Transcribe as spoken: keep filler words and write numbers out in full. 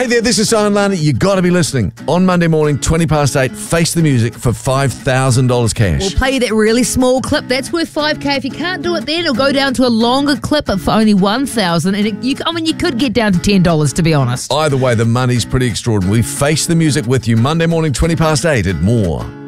Hey there, this is Simon Lana. You got to be listening. On Monday morning, twenty past eight, Face the Music for five thousand dollars cash. We'll play you that really small clip. That's worth five K. If you can't do it then, it'll go down to a longer clip for only one thousand dollars. And it, you, I mean, you could get down to ten dollars, to be honest. Either way, the money's pretty extraordinary. Face the Music with you Monday morning, twenty past eight at More.